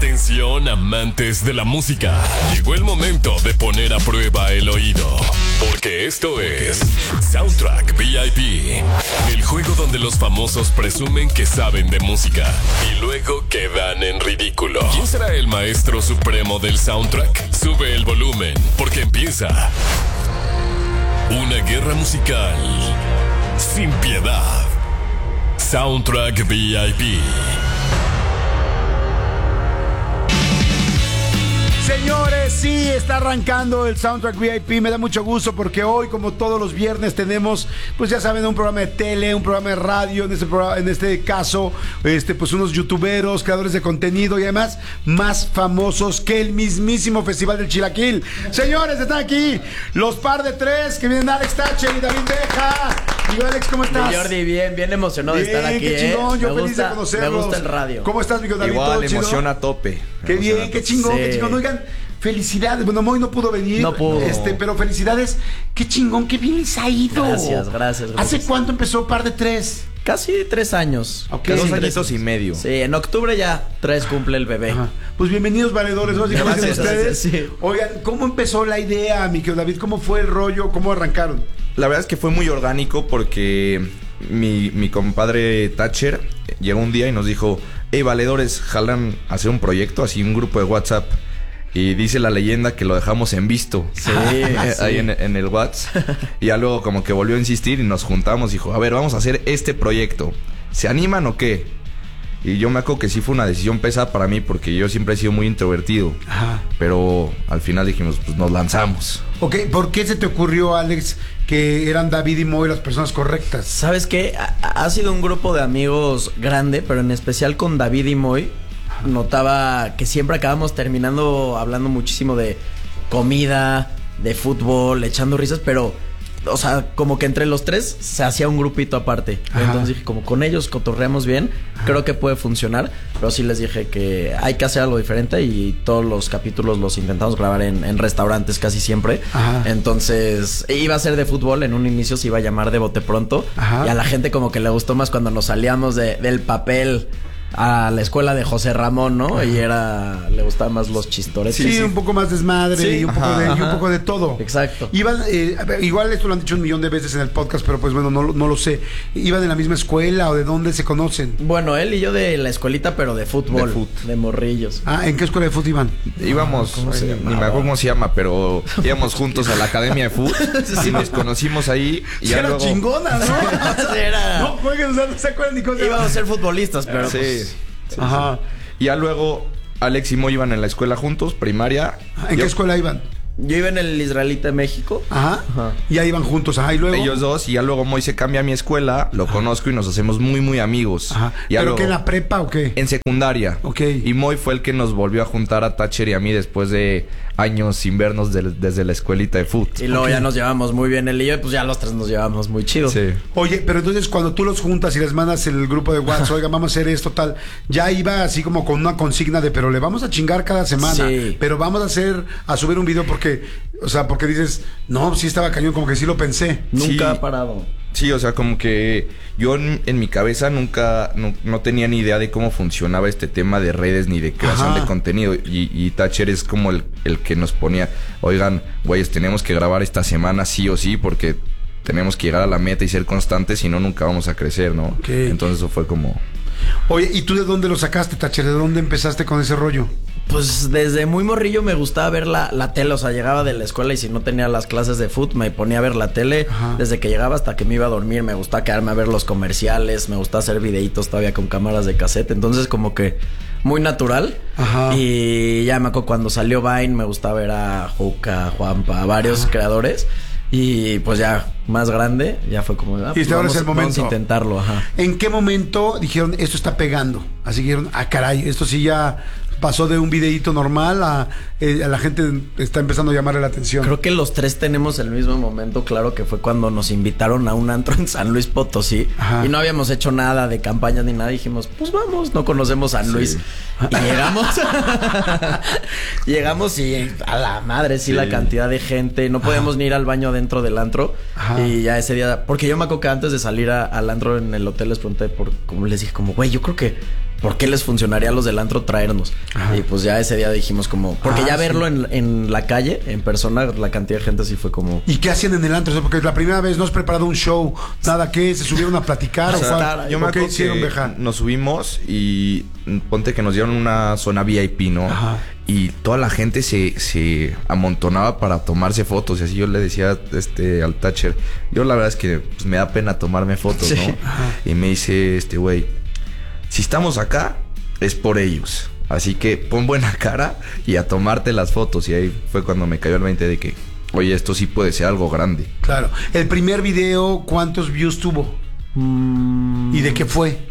Atención, amantes de la música. Llegó el momento de poner a prueba el oído. Porque esto es Soundtrack VIP. El juego donde los famosos presumen que saben de música y luego quedan en ridículo. ¿Quién será el maestro supremo del soundtrack? Sube el volumen, porque empieza una guerra musical sin piedad. Soundtrack VIP. Señores, sí, está arrancando el Soundtrack VIP. Me da mucho gusto porque hoy, como todos los viernes, tenemos, pues ya saben, un programa de tele, un programa de radio, en este caso, pues unos youtuberos, creadores de contenido y además más famosos que el mismísimo Festival del Chilaquil. Señores, están aquí los par de tres que vienen, Alex Thatcher y David Beja. Y Alex, ¿cómo estás? Mi Jordi, bien emocionado de estar aquí. Qué chingón, yo feliz de conocerlos. Me gusta el radio. ¿Cómo estás, mi David? Igual, emoción a tope. Qué bien, qué chingón, sí. Qué chingón. Oigan, felicidades. Bueno, Moy no pudo venir. No pudo. Pero felicidades. Qué chingón, qué bien les ha ido. Gracias. ¿Hace cuánto empezó Par de Tres? Casi 3 años. Okay. 2 añitos y medio. Sí, en octubre ya 3 cumple el bebé. Ajá. Pues bienvenidos, valedores. Gracias a ustedes. Sí. Oigan, ¿cómo empezó la idea, mi querido David? ¿Cómo fue el rollo? ¿Cómo arrancaron? La verdad es que fue muy orgánico porque mi compadre Thatcher llegó un día y nos dijo: hey, valedores, jalan a hacer un proyecto, así un grupo de WhatsApp. Y dice la leyenda que lo dejamos en visto. Sí, ahí en el WhatsApp. Y ya luego como que volvió a insistir y nos juntamos. Dijo: a ver, vamos a hacer este proyecto. ¿Se animan o qué? Y yo me acuerdo que sí fue una decisión pesada para mí, porque yo siempre he sido muy introvertido. Ajá. Pero al final dijimos, pues nos lanzamos. Ok, ¿por qué se te ocurrió, Alex, que eran David y Moy las personas correctas? ¿Sabes qué? Ha sido un grupo de amigos grande, pero en especial con David y Moy. Notaba que siempre acabamos terminando hablando muchísimo de comida, de fútbol, echando risas, pero, o sea, como que entre los tres se hacía un grupito aparte. Ajá. Entonces dije, como con ellos cotorreamos bien, creo que puede funcionar. Pero sí les dije que hay que hacer algo diferente y todos los capítulos los intentamos grabar en restaurantes casi siempre. Ajá. Entonces iba a ser de fútbol, en un inicio se iba a llamar De Bote Pronto. Ajá. Y a la gente como que le gustó más cuando nos salíamos del papel a la escuela de José Ramón, ¿no? Ajá. Y le gustaban más los chistoretes. Sí, un poco más desmadre, sí. y un poco de todo. Exacto. Iban, igual esto lo han dicho 1,000,000 de veces en el podcast, pero pues bueno, no lo sé. ¿Iban en la misma escuela o de dónde se conocen? Bueno, él y yo de la escuelita, pero de fútbol. De morrillos. Ah, ¿en qué escuela de fútbol iban? Íbamos, ni me acuerdo cómo se llama, pero íbamos juntos a la academia de fútbol. Sí, y nos conocimos ahí. Y sí, era luego chingona, ¿no? Era... No, oigan, no se acuerdan ni cómo. Íbamos a ser futbolistas, pero sí. Pues... Sí, ajá. Sí. Y ya luego Alex y Moy iban en la escuela juntos, primaria. ¿En qué escuela iban? Yo iba en el Israelita de México. Ajá. Y ahí iban juntos, ajá. Y luego ellos dos, y ya luego Moy se cambia a mi escuela, lo conozco y nos hacemos muy, muy amigos. Ajá. ¿Pero luego, qué, en la prepa o qué? En secundaria. Ok. Y Moy fue el que nos volvió a juntar a Thatcher y a mí después de años sin vernos desde la escuelita de fútbol. Y luego ya nos llevamos muy bien él y yo, y pues ya los tres nos llevamos muy chido. Sí. Oye, pero entonces cuando tú los juntas y les mandas el grupo de WhatsApp, oiga, vamos a hacer esto, tal, ya iba así como con una consigna de, pero le vamos a chingar cada semana, sí. Pero vamos a subir un video porque, o sea, porque dices, no, sí estaba cañón, como que sí lo pensé. Nunca ha parado. Sí, o sea, como que yo en mi cabeza no tenía ni idea de cómo funcionaba este tema de redes ni de creación de contenido. Y Thatcher es como el que nos ponía, oigan, güeyes, tenemos que grabar esta semana sí o sí porque tenemos que llegar a la meta y ser constantes, si no, nunca vamos a crecer, ¿no? Okay. Entonces eso fue como... Oye, ¿y tú de dónde lo sacaste, Thatcher? ¿De dónde empezaste con ese rollo? Pues desde muy morrillo me gustaba ver la tele, o sea, llegaba de la escuela y si no tenía las clases de fútbol me ponía a ver la tele. Ajá. Desde que llegaba hasta que me iba a dormir, me gustaba quedarme a ver los comerciales, me gustaba hacer videitos todavía con cámaras de cassette, entonces como que muy natural. Ajá. Y ya me acuerdo cuando salió Vine me gustaba ver a Juca, a Juanpa, a varios creadores. Y pues ya más grande, ya fue como... y este ahora es el momento. Vamos a intentarlo, ajá. ¿En qué momento dijeron, esto está pegando? Así dijeron, caray, esto sí ya pasó de un videíto normal a la gente está empezando a llamarle la atención. Creo que los tres tenemos el mismo momento, claro, que fue cuando nos invitaron a un antro en San Luis Potosí. Ajá. Y no habíamos hecho nada de campaña ni nada. Dijimos, pues vamos, no conocemos San Luis. Y llegamos y a la madre, sí, la cantidad de gente. No podíamos ni ir al baño dentro del antro. Ajá. Y ya ese día, porque yo me acuerdo que antes de salir al antro en el hotel les pregunté como les dije, como, güey, yo creo que ¿por qué les funcionaría a los del antro traernos? Ajá. Y pues ya ese día dijimos como... Porque ya verlo en la calle, en persona, la cantidad de gente así fue como... ¿Y qué hacían en el antro? O sea, porque la primera vez no has preparado un show, nada, ¿qué? ¿Se subieron a platicar? Yo me acuerdo que nos subimos y ponte que nos dieron una zona VIP, ¿no? Ajá. Y toda la gente se amontonaba para tomarse fotos. Y así yo le decía al Thatcher, yo la verdad es que pues, me da pena tomarme fotos, sí. ¿no? Ajá. Y me dice güey, si estamos acá, es por ellos. Así que pon buena cara y a tomarte las fotos. Y ahí fue cuando me cayó el 20 de que, oye, esto sí puede ser algo grande. Claro. El primer video, ¿cuántos views tuvo? ¿Y de qué fue?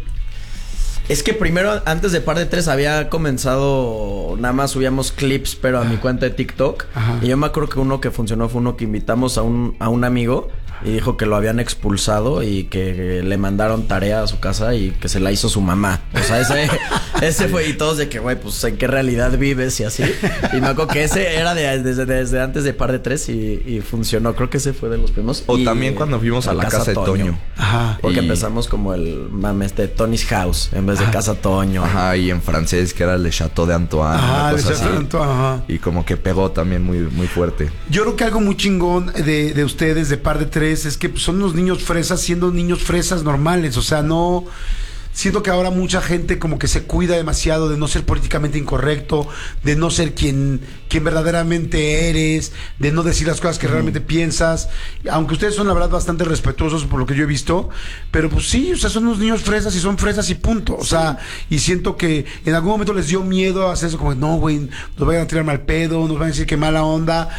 Es que primero, antes de Par de Tres, había comenzado... Nada más subíamos clips, pero a mi cuenta de TikTok. Ajá. Y yo me acuerdo que uno que funcionó fue uno que invitamos a un amigo... Y dijo que lo habían expulsado y que le mandaron tarea a su casa y que se la hizo su mamá. O sea, ese fue, y todos de que, güey, pues en qué realidad vives y así. Y me acuerdo que ese era desde antes de Par de Tres y funcionó. Creo que ese fue de los primeros. O también cuando fuimos a la casa de Toño. Ajá. Porque empezamos como el Tony's House en vez de Casa Toño. Ajá, y en francés que era Le Château de Antoine. Ajá, Le Château de Antoine, ajá. Y como que pegó también muy, muy fuerte. Yo creo que algo muy chingón de ustedes, de Par de Tres, es que son unos niños fresas siendo niños fresas normales. O sea, no... Siento que ahora mucha gente como que se cuida demasiado de no ser políticamente incorrecto, de no ser quien verdaderamente eres, de no decir las cosas que realmente piensas. Aunque ustedes son la verdad bastante respetuosos por lo que yo he visto, pero pues sí, o sea, son unos niños fresas y son fresas y punto. O sea, y siento que en algún momento les dio miedo hacer eso, como no, güey, nos vayan a tirar mal pedo, nos van a decir que mala onda,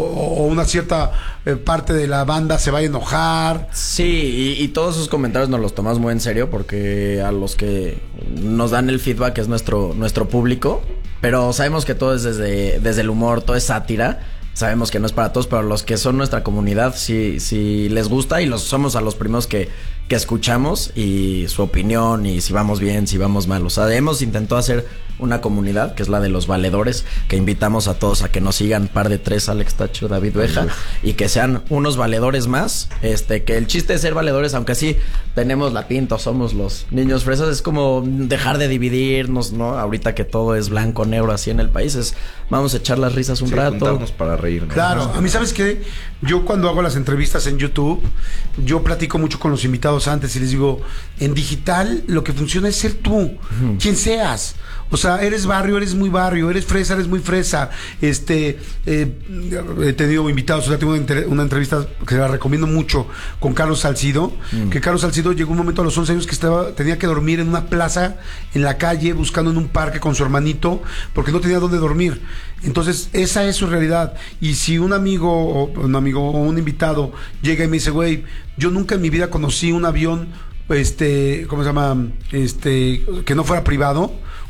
o una cierta parte de la banda se va a enojar. Sí, y todos esos comentarios nos los tomamos muy en serio porque a los que nos dan el feedback es nuestro público, pero sabemos que todo es desde el humor, todo es sátira. Sabemos que no es para todos, pero los que son nuestra comunidad sí les gusta y somos a los primeros que escuchamos y su opinión y si vamos bien, si vamos mal. O sea, hemos intentado hacer una comunidad que es la de los valedores, que invitamos a todos a que nos sigan Par de Tres, Alex Thatcher, David Beja, y que sean unos valedores más. Que el chiste de ser valedores, aunque sí tenemos la pinta, somos los niños fresas, es como dejar de dividirnos, ¿no? Ahorita que todo es blanco, negro así en el país, vamos a echar las risas un rato. Juntarnos para reírnos. Claro, a mí, ¿sabes qué? Yo cuando hago las entrevistas en YouTube, yo platico mucho con los invitados antes y les digo, en digital lo que funciona es ser tú, quien seas. O sea, eres barrio, eres muy barrio, eres fresa, eres muy fresa. He tenido invitados, o sea, tengo una entrevista que la recomiendo mucho con Carlos Salcido, que Carlos Salcido llegó un momento a los 11 años que tenía que dormir en una plaza, en la calle, buscando en un parque con su hermanito, porque no tenía dónde dormir. Entonces, esa es su realidad. Y si un amigo o un invitado llega y me dice, güey, yo nunca en mi vida conocí un avión, ¿cómo se llama? Que no fuera privado.